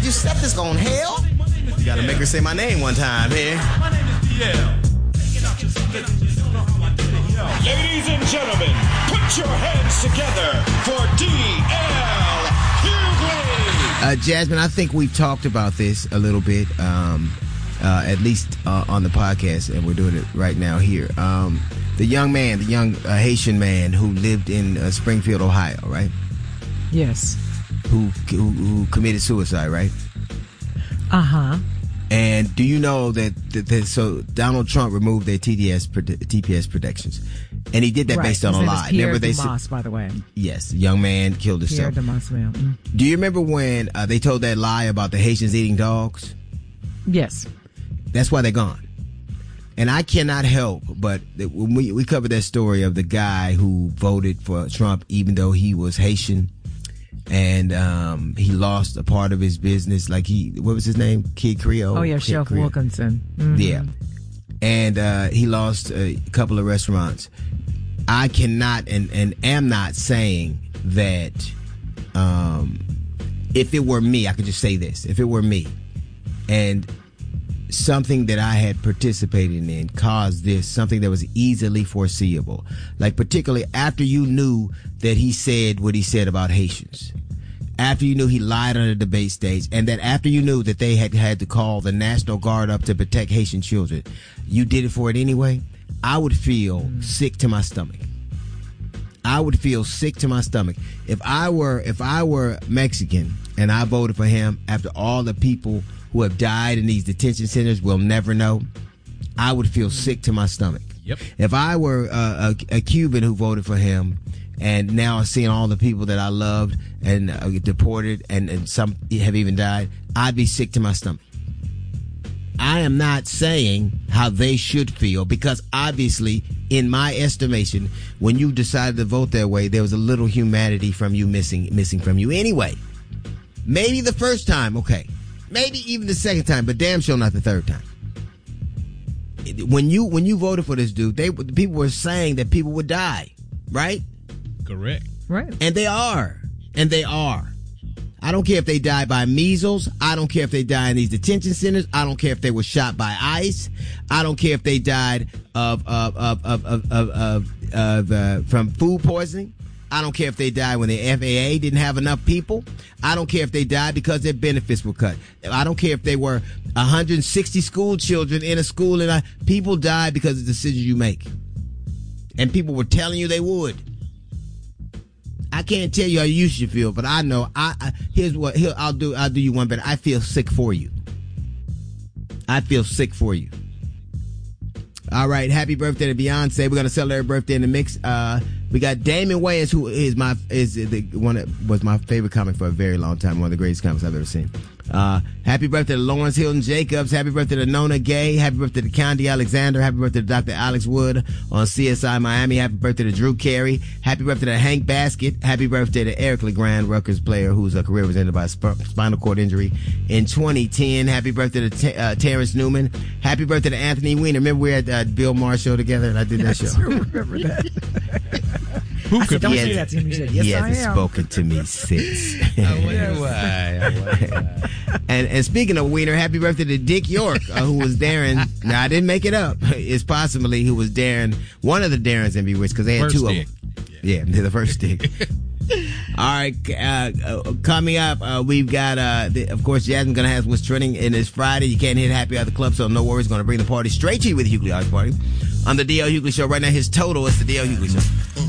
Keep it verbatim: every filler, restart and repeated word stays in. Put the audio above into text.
you set this on hell? You gotta make her say my name one time here. My name is D L. Ladies and gentlemen, put your hands together for D L Hughley. Uh, Jasmine, I think we've talked about this a little bit, um, uh, at least uh, on the podcast, and we're doing it right now here. Um, the young man, the young uh, Haitian man who lived in uh, Springfield, Ohio, right? Yes. Who, who who committed suicide, right? Uh-huh. And do you know that, that, that so Donald Trump removed their T D S T P S protections, and he did that right. based on His a name lie. is Pierre Remember they Dumas, said, by the way. Yes, young man killed Pierre himself. Dumas, mm. Do you remember when uh, they told that lie about the Haitians eating dogs? Yes. That's why they're gone. And I cannot help but when we we covered that story of the guy who voted for Trump even though he was Haitian. And um, he lost a part of his business. Like he, what was his name? Kid Creole? Oh, yeah, Kid Chef Creole. Wilkinson. Mm-hmm. Yeah. And uh, he lost a couple of restaurants. I cannot and, and am not saying that um, if it were me, I could just say this. If it were me and something that I had participated in caused this, something that was easily foreseeable, like particularly after you knew that he said what he said about Haitians, after you knew he lied on the debate stage, and that after you knew that they had had to call the National Guard up to protect Haitian children, you did it for it anyway, I would feel mm. sick to my stomach. I would feel sick to my stomach. If I were, if I were Mexican and I voted for him after all the people who have died in these detention centers will never know, I would feel sick to my stomach. Yep. If I were uh, a, a Cuban who voted for him and now seeing all the people that I loved and uh, deported and, and some have even died, I'd be sick to my stomach. I am not saying how they should feel because obviously, in my estimation, when you decided to vote that way, there was a little humanity from you missing, missing from you anyway. Maybe the first time, okay. Maybe even the second time, but damn sure not the third time. When you when you voted for this dude, they people were saying that people would die, right? Correct. Right. And they are. And they are. I don't care if they die by measles. I don't care if they die in these detention centers. I don't care if they were shot by ICE. I don't care if they died of of of of of, of, of, of uh, from food poisoning. I don't care if they died when the F A A didn't have enough people. I don't care if they died because their benefits were cut. I don't care if they were one hundred sixty school children in a school and I, people died because of the decisions you make. And people were telling you they would. I can't tell you how you should feel, but I know. I, I here's what here, I'll do. I'll do you one better. I feel sick for you. I feel sick for you. All right, happy birthday to Beyonce. We're gonna celebrate her birthday in the mix. Uh, we got Damon Wayans, who is my is the one that was my favorite comic for a very long time, one of the greatest comics I've ever seen. Uh, happy birthday to Lawrence Hilton Jacobs. Happy birthday to Nona Gay. Happy birthday to Condi Alexander. Happy birthday to Doctor Alex Wood on C S I Miami. Happy birthday to Drew Carey. Happy birthday to Hank Baskett. Happy birthday to Eric LeGrand, Rutgers player whose uh, career was ended by a sp- spinal cord injury in twenty ten. Happy birthday to T- uh, Terrence Newman. Happy birthday to Anthony Weiner. Remember we had uh, Bill Maher show together and I did that yes, show. I remember that. Who I could said, don't he say has, that to me. He said, yes, he I hasn't am. spoken to me since. I wonder why. I wonder why. And, and speaking of Wiener, happy birthday to Dick York, uh, who was Darren. Now, I didn't make it up. It's possibly who was Darren, one of the Darrens in Bewitched, because they had First two Dick. of them. Yeah, yeah the first Dick. All right, uh, uh, coming up, uh, we've got, uh, the, of course, Jasmine going to have what's trending, and it's Friday. You can't hit Happy Hour at the club, so no worries. Going to bring the party straight to you with the Hughley House Party. On the D L Hughley Show right now, his total is the D L Hughley Show.